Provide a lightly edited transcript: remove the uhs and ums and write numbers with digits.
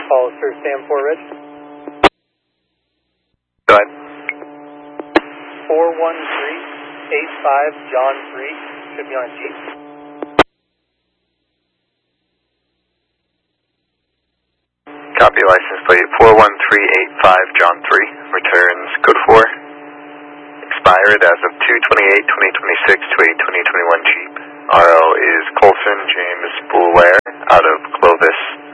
Hollister, stand for Rich. Go ahead. 41385 John 3, should be on a Jeep. Copy, license plate 41385 John 3, returns code 4. Expired as of 2/28/2026 to a 2021 Jeep. RL is Colson James Boulware out of Clovis,